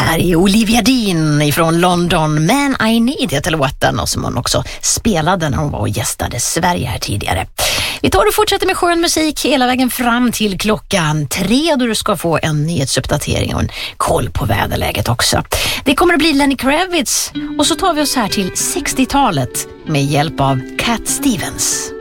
Här är Olivia Dean ifrån London, Man I Need heter låten, och som hon också spelade när hon var och gästade Sverige här tidigare. Vi tar och fortsätter med skön musik hela vägen fram till 3 då du ska få en nyhetsuppdatering och en koll på väderläget också. Det kommer att bli Lenny Kravitz, och så tar vi oss här till 60-talet med hjälp av Cat Stevens.